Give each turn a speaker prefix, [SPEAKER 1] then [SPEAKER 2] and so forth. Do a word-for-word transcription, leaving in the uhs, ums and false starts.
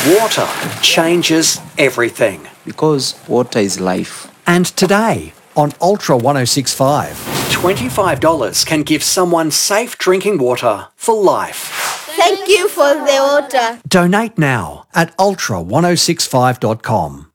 [SPEAKER 1] Water changes everything.
[SPEAKER 2] Because water is life.
[SPEAKER 1] And today on Ultra one oh six point five, twenty-five dollars can give someone safe drinking water for life.
[SPEAKER 3] Thank you for the water.
[SPEAKER 1] Donate now at ultra ten sixty-five dot com.